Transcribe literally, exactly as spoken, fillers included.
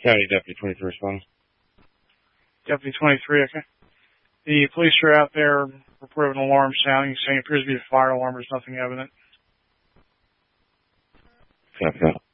County Deputy twenty-three responding. Deputy twenty-three, okay. The police are out there reporting an alarm sounding, saying it appears to be a fire alarm. There's nothing evident. Copy that.